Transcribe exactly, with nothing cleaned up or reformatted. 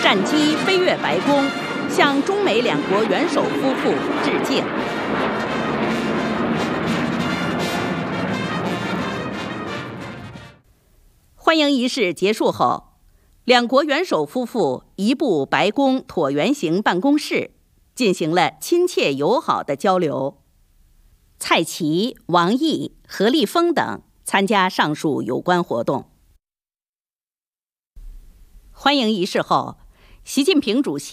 战机飞越白宫，向中美两国元首夫妇致敬。欢迎仪式结束后，两国元首夫妇移步白宫椭圆形办公室，进行了亲切友好的交流。蔡奇、王毅、何立峰等参加上述有关活动。欢迎仪式后，习近平主席